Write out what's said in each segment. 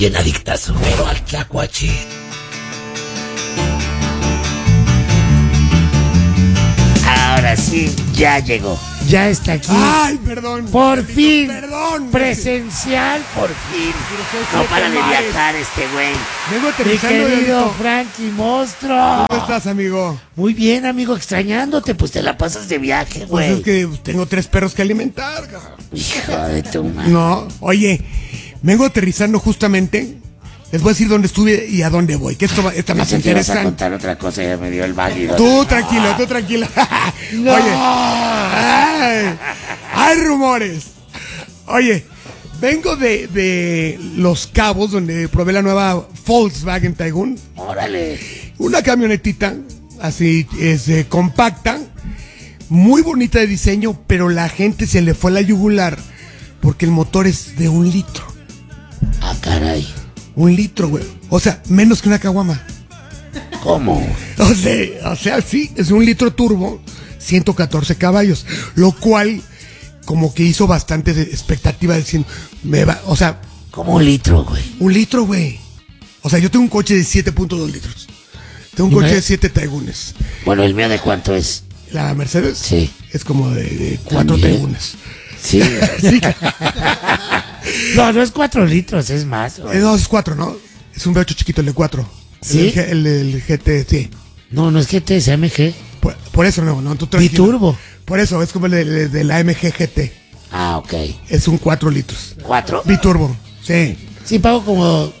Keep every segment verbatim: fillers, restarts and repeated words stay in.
Bien adictazo, pero al tlacuache. Ahora sí, ya llegó. Ya está aquí. Ay, perdón. Por fin. Perdón. Presencial, por fin. No para de viajar este güey. Vengo Mi aterrizando. querido Frankie Monstruo. ¿Cómo estás, amigo? Muy bien, amigo, extrañándote. Pues te la pasas de viaje, Pues güey. es que tengo tres perros que alimentar. cabrón. Hijo de tu madre. No, oye, vengo aterrizando justamente. Les voy a decir dónde estuve y a dónde voy, que esto va- está más Pensé que ibas a interesante. contar otra cosa, ya me dio el válido. Tú tranquilo, tú tranquilo. No. Oye, ay, hay rumores. Oye, vengo de, de Los Cabos, donde probé la nueva Volkswagen Taigun. Órale. Una camionetita, así, es eh, compacta, muy bonita de diseño, pero la gente se le fue a la yugular porque el motor es de un litro. Ah, caray. Un litro, güey. O sea, menos que una caguama. ¿Cómo? O sea, o sea, sí, es un litro turbo, ciento catorce caballos, lo cual como que hizo bastante de expectativa diciendo, me va, o sea, Como un litro, güey. un litro, güey. O sea, yo tengo un coche de siete punto dos litros. Tengo un ¿Y coche me- de siete Taigunes. Bueno, ¿el mío de cuánto es? La Mercedes Sí. es como de, de cuatro También. Taigunes. Sí. Sí, No, no es cuatro litros, es más, eh, güey. no, es cuatro, ¿no? Es un V ocho chiquito, el de cuatro. ¿Sí? El, G- el, el G T, sí. No, no es G T, es A M G. Por, por eso no, no, tú tranquilo. Biturbo. Por eso, es como el de, de- de la A M G G T. Ah, ok. Es un cuatro litros. ¿Cuatro? Biturbo, sí, Sí, pago como...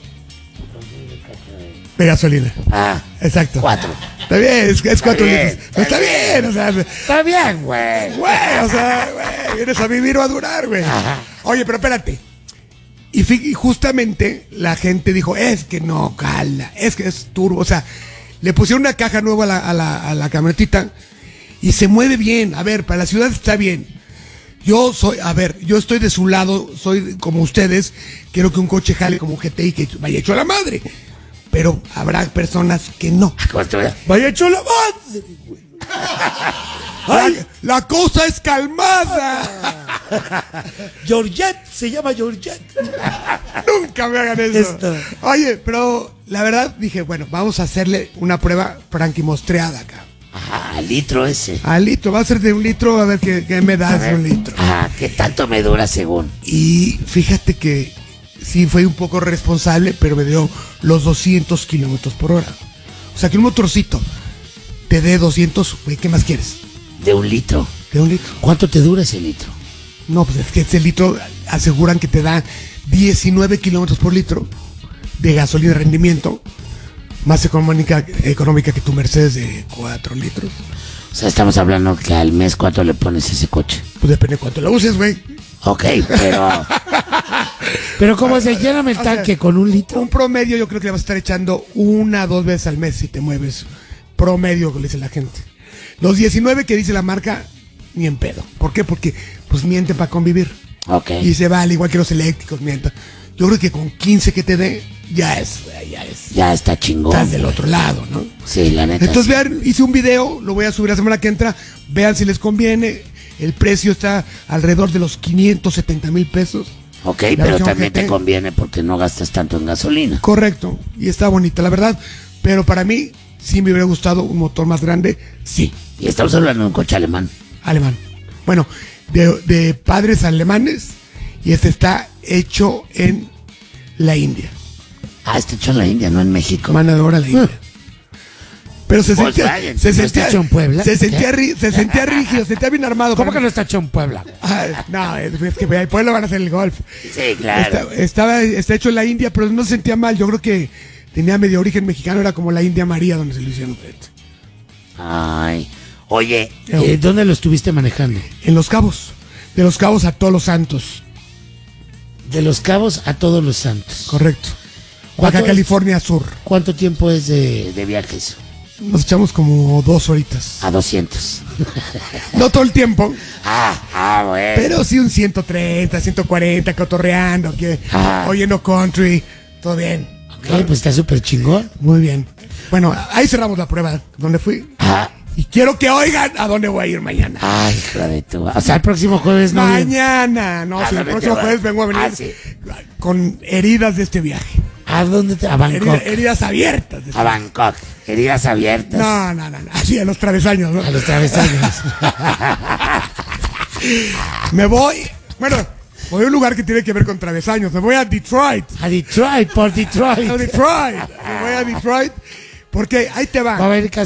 de gasolina. Ah, Exacto. cuatro. Está bien, es, es cuatro bien, litros. está Está bien, o sea, Está bien, güey. güey, o sea, güey, vienes a vivir o a durar, güey. Ajá. Oye, pero espérate. Y, fi- y justamente la gente dijo, es que no, cala, es que es turbo. O sea, le pusieron una caja nueva a la, a la, a la camionetita y se mueve bien. A ver, para la ciudad está bien. Yo soy, a ver, yo estoy de su lado, soy como ustedes, quiero que un coche jale como un G T I que vaya hecho a la madre. Pero habrá personas que no. ¿Cómo te- Vaya hecho a la madre, güey. Ay, la cosa es calmada. Georgette, se llama Georgette. Nunca me hagan eso. Esto. Oye, pero la verdad dije, bueno, vamos a hacerle una prueba Frankie Mostreada acá. Ajá, litro ese. Al litro, va a ser de un litro, a ver qué, qué me A da de ver. un litro. Ah, ¿qué tanto me dura según? Y fíjate que sí fue un poco responsable, pero me dio los doscientos kilómetros por hora. O sea que un motorcito te dé doscientos, güey, ¿qué más quieres? De un litro. De un litro. ¿Cuánto te dura ese litro? No, pues es que ese litro aseguran que te da diecinueve kilómetros por litro de gasolina de rendimiento, más económica, económica que tu Mercedes de cuatro litros. O sea, estamos hablando que al mes cuánto le pones a ese coche. Pues depende de cuánto lo uses, güey. Ok, pero... Pero como se llena el O tanque sea, con un litro. Un promedio yo creo que le vas a estar echando una dos veces al mes si te mueves. Promedio, que le dice la gente. Los diecinueve que dice la marca, ni en pedo. ¿Por qué? Porque pues mienten para convivir. Ok. Y se vale, igual que los eléctricos, mientan. Yo creo que con quince que te dé, ya es, güey, ya es. Ya está chingón. Estás del güey. otro lado, ¿no? Sí, la neta. Entonces, sí. vean, hice un video, lo voy a subir la semana que entra. Vean si les conviene. El precio está alrededor de los quinientos setenta mil pesos. Ok, La pero versión también G T. te conviene porque no gastas tanto en gasolina. Correcto. Y está bonita, la verdad. Pero para mí, sí me hubiera gustado un motor más grande. Sí, Y estamos hablando de un coche alemán. alemán. Bueno, de, de padres alemanes. Y este está hecho en la India. Ah, está hecho en la India, no en México. Manadora la India. Pero se sentía, Volkswagen. se ¿No sentía, está hecho en Puebla? se sentía, ¿Qué? ri- se sentía rígido, se sentía bien armado. ¿Cómo Para- que no está hecho en Puebla? Ah, no, es, es que el pueblo van a hacer el golf. Sí, claro. Está, estaba, está hecho en la India, pero no se sentía mal. Yo creo que tenía medio origen mexicano, era como la India María donde se lo hicieron. Ay. Oye, Eh, ¿dónde lo estuviste manejando? En Los Cabos. De Los Cabos a Todos los Santos. De Los Cabos a Todos los Santos. Correcto. ¿Cuánto Baja es? California Sur. ¿Cuánto tiempo es de, de viajes? Nos echamos como dos horitas. A doscientos. No todo el tiempo, Ah, ah, bueno. pero sí un ciento treinta, ciento cuarenta, cotorreando, que, Ah. oyendo country. Todo bien. Ok, pues está súper chingón. Muy bien. Bueno, ahí cerramos la prueba donde fui. Ah, Y quiero que oigan a dónde voy a ir mañana. ay, hijo de tu... O sea, el próximo jueves no... Mañana. No, ¿A si el dónde próximo te vas? jueves vengo a venir Ah, sí. con heridas de este viaje. ¿A dónde te? A Bangkok. Herida- heridas abiertas. A Bangkok. Heridas abiertas. No, no, no, no. Así a los travesaños, ¿no? A los travesaños. Me voy. Bueno, voy a un lugar que tiene que ver con travesaños. Me voy a Detroit. A Detroit, por A Detroit. Detroit. Me voy a Detroit. Porque ahí te va. Va a haber